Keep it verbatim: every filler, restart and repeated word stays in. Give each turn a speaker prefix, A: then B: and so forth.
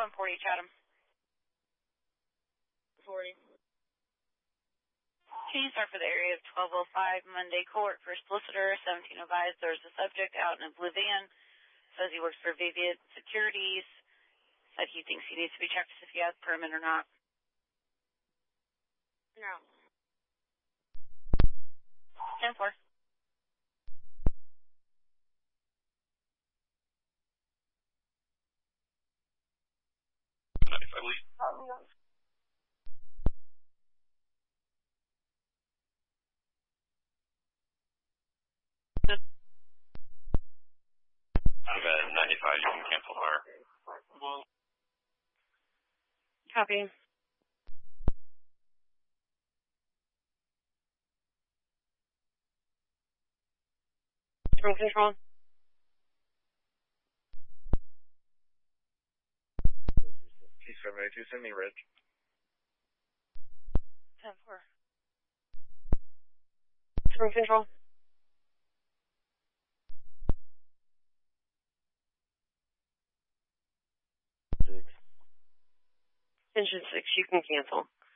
A: seven forty Chatham.
B: forty.
A: Can you start for the area of twelve oh five Monday Court for solicitor? seventeen advised there's a subject out in a blue van. Says he works for Vivian Securities. Said he thinks he needs to be checked if he has a permit or not.
B: No.
A: ten four.
C: ninety-five, please. I'm at ninety-five, you can cancel fire. Well,
B: Copy. From control.
C: T seven eighty-two, send me Rich.
A: ten four.
B: From control.
C: Six.
B: Engine six, you can cancel.